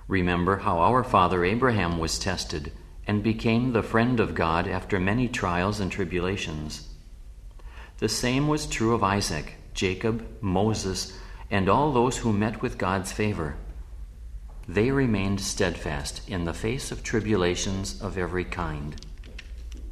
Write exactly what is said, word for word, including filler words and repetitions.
Remember how our father Abraham was tested and became the friend of God after many trials and tribulations. The same was true of Isaac, Jacob, Moses, and all those who met with God's favor. They remained steadfast in the face of tribulations of every kind.